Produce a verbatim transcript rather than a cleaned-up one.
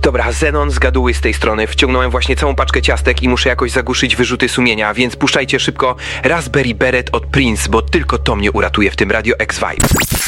Dobra, Zenon z Gaduły z tej strony. Wciągnąłem właśnie całą paczkę ciastek i muszę jakoś zagłuszyć wyrzuty sumienia, więc puszczajcie szybko Raspberry Beret od Prince, bo tylko to mnie uratuje w tym Radio X Vibe.